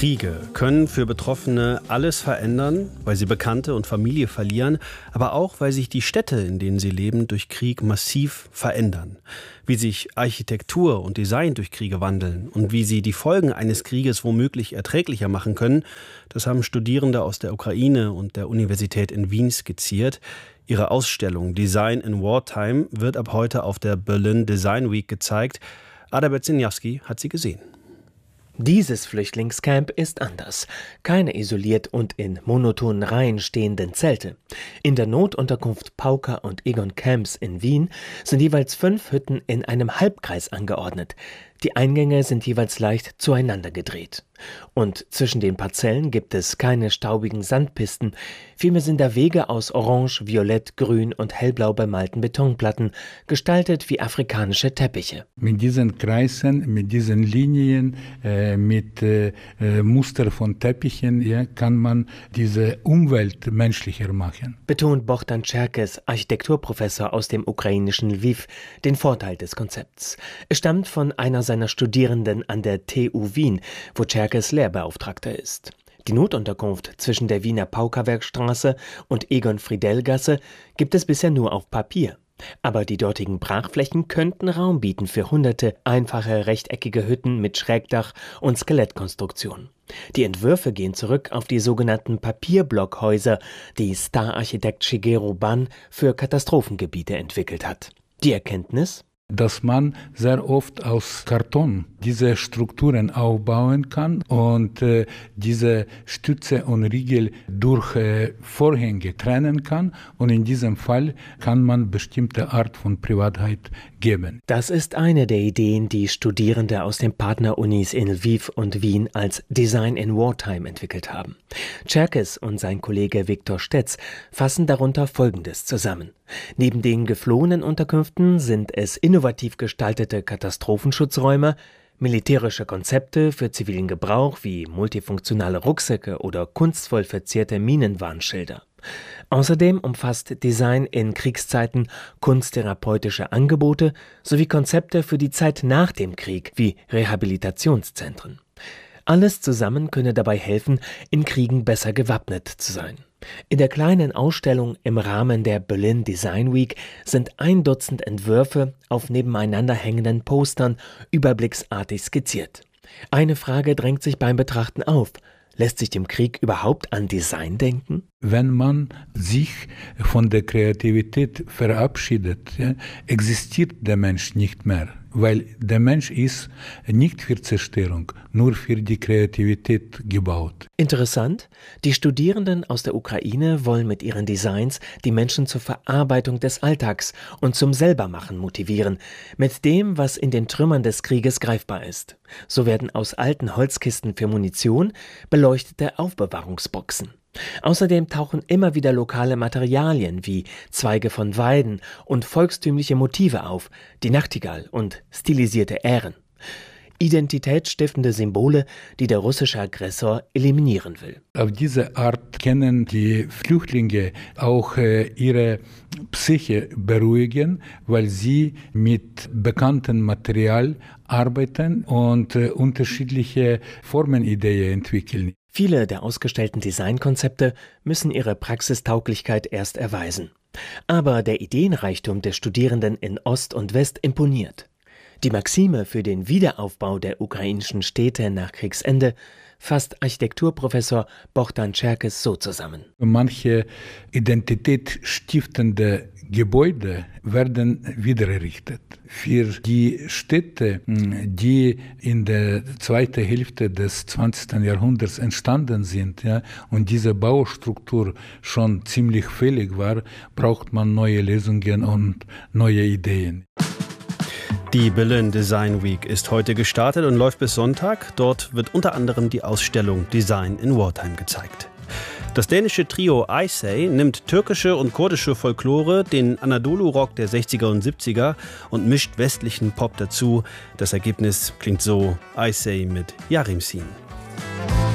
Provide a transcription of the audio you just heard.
Kriege können für Betroffene alles verändern, weil sie Bekannte und Familie verlieren, aber auch, weil sich die Städte, in denen sie leben, durch Krieg massiv verändern. Wie sich Architektur und Design durch Kriege wandeln und wie sie die Folgen eines Krieges womöglich erträglicher machen können, das haben Studierende aus der Ukraine und der Universität in Wien skizziert. Ihre Ausstellung Design in Wartime wird ab heute auf der Berlin Design Week gezeigt. Ada Berziniawski hat sie gesehen. Dieses Flüchtlingscamp ist anders. Keine isoliert und in monotonen Reihen stehenden Zelte. In der Notunterkunft Pauka und Egon Camps in Wien sind jeweils 5 Hütten in einem Halbkreis angeordnet. Die Eingänge sind jeweils leicht zueinander gedreht. Und zwischen den Parzellen gibt es keine staubigen Sandpisten, vielmehr sind da Wege aus orange, violett, grün und hellblau bemalten Betonplatten, gestaltet wie afrikanische Teppiche. Mit diesen Kreisen, mit diesen Linien, mit Muster von Teppichen, kann man diese Umwelt menschlicher machen. Betont Bohdan Cherkes, Architekturprofessor aus dem ukrainischen Lviv, den Vorteil des Konzepts. Es stammt von einer seiner Studierenden an der TU Wien, wo Cherkes Lehrbeauftragter ist. Die Notunterkunft zwischen der Wiener Pauka-Werkstraße und Egon-Friedell-Gasse gibt es bisher nur auf Papier. Aber die dortigen Brachflächen könnten Raum bieten für hunderte einfache rechteckige Hütten mit Schrägdach und Skelettkonstruktion. Die Entwürfe gehen zurück auf die sogenannten Papierblockhäuser, die Star-Architekt Shigeru Ban für Katastrophengebiete entwickelt hat. Die Erkenntnis? Dass man sehr oft aus Karton diese Strukturen aufbauen kann und diese Stütze und Riegel durch Vorhänge trennen kann. Und in diesem Fall kann man bestimmte Art von Privatheit geben. Das ist eine der Ideen, die Studierende aus den Partnerunis in Lviv und Wien als Design in Wartime entwickelt haben. Cherkes und sein Kollege Viktor Stetz fassen darunter Folgendes zusammen. Neben den geflohenen Unterkünften sind es innovativ gestaltete Katastrophenschutzräume, militärische Konzepte für zivilen Gebrauch wie multifunktionale Rucksäcke oder kunstvoll verzierte Minenwarnschilder. Außerdem umfasst Design in Kriegszeiten kunsttherapeutische Angebote sowie Konzepte für die Zeit nach dem Krieg wie Rehabilitationszentren. Alles zusammen könne dabei helfen, in Kriegen besser gewappnet zu sein. In der kleinen Ausstellung im Rahmen der Berlin Design Week sind 1 Dutzend Entwürfe auf nebeneinander hängenden Postern überblicksartig skizziert. Eine Frage drängt sich beim Betrachten auf. Lässt sich dem Krieg überhaupt an Design denken? Wenn man sich von der Kreativität verabschiedet, existiert der Mensch nicht mehr. Weil der Mensch ist nicht für Zerstörung, nur für die Kreativität gebaut. Interessant, die Studierenden aus der Ukraine wollen mit ihren Designs die Menschen zur Verarbeitung des Alltags und zum Selbermachen motivieren, mit dem, was in den Trümmern des Krieges greifbar ist. So werden aus alten Holzkisten für Munition beleuchtete Aufbewahrungsboxen. Außerdem tauchen immer wieder lokale Materialien wie Zweige von Weiden und volkstümliche Motive auf, die Nachtigall und stilisierte Ähren. Identitätsstiftende Symbole, die der russische Aggressor eliminieren will. Auf diese Art können die Flüchtlinge auch ihre Psyche beruhigen, weil sie mit bekanntem Material arbeiten und unterschiedliche Formenideen entwickeln. Viele der ausgestellten Designkonzepte müssen ihre Praxistauglichkeit erst erweisen. Aber der Ideenreichtum der Studierenden in Ost und West imponiert. Die Maxime für den Wiederaufbau der ukrainischen Städte nach Kriegsende fasst Architekturprofessor Bohdan Cherkes so zusammen. Manche identitätsstiftende Gebäude werden wieder errichtet. Für die Städte, die in der zweiten Hälfte des 20. Jahrhunderts entstanden sind, und diese Baustruktur schon ziemlich fällig war, braucht man neue Lösungen und neue Ideen. Die Berlin Design Week ist heute gestartet und läuft bis Sonntag. Dort wird unter anderem die Ausstellung Design in Wartime gezeigt. Das dänische Trio Icey nimmt türkische und kurdische Folklore, den Anadolu-Rock der 60er und 70er und mischt westlichen Pop dazu. Das Ergebnis klingt so: Icey mit Yarimsin.